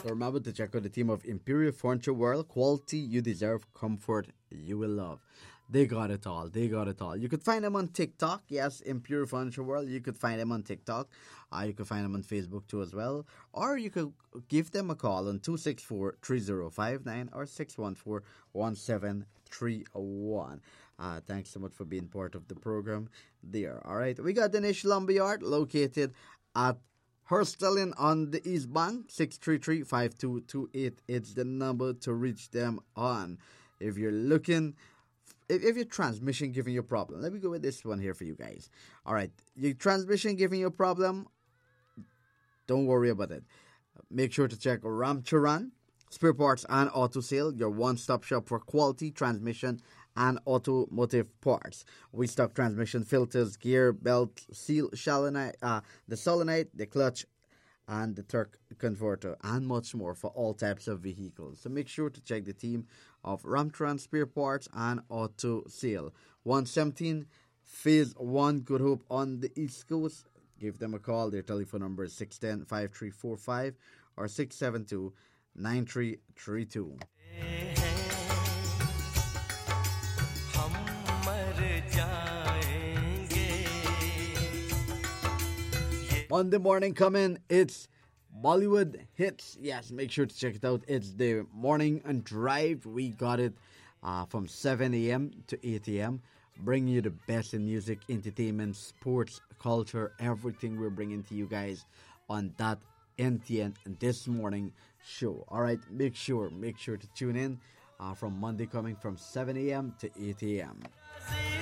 So remember to check out the team of Imperial Furniture World. Quality you deserve, comfort you will love. They got it all. They got it all. You could find them on TikTok. Yes, Imperial Furniture World. You could find them on TikTok. You could find them on Facebook too as well. Or you could give them a call on 264-3059 or 614-1731. Thanks so much for being part of the program there. All right. We got Dinesh Lumberyard located at Herstalin on the East Bank, 633-5228. It's the number to reach them on. If you're looking, if your transmission giving you a problem, let me go with this one here for you guys. All right, your transmission giving you a problem, don't worry about it. Make sure to check Ramcharan, Spare Parts and Auto Sale, your one-stop shop for quality transmission and automotive parts. We stock transmission filters, gear, belt, seal, the solenoid, the clutch, and the torque converter, and much more for all types of vehicles. So make sure to check the team of Ramtran Spare Parts and Auto Sale. 117 Phase 1 Good Hope on the East Coast. Give them a call. Their telephone number is 610-5345 or 672-9332. Monday morning coming, it's Bollywood Hits. Yes, make sure to check it out. It's the morning and drive. We got it from 7 a.m. to 8 a.m. Bringing you the best in music, entertainment, sports, culture, everything we're bringing to you guys on that NTN This Morning show. All right, make sure to tune in from Monday coming from 7 a.m. to 8 a.m.